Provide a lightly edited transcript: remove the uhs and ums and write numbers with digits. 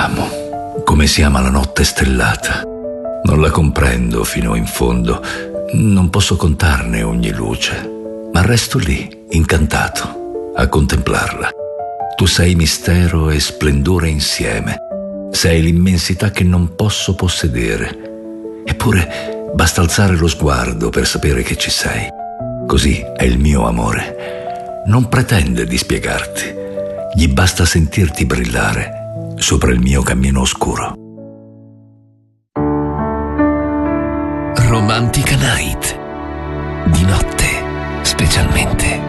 amo, come si ama la notte stellata. Non la comprendo fino in fondo, non posso contarne ogni luce, ma resto lì, incantato, a contemplarla. Tu sei mistero e splendore insieme, sei l'immensità che non posso possedere. Eppure basta alzare lo sguardo per sapere che ci sei. Così è il mio amore. Non pretende di spiegarti, gli basta sentirti brillare sopra il mio cammino oscuro. Romantica Night, di notte specialmente.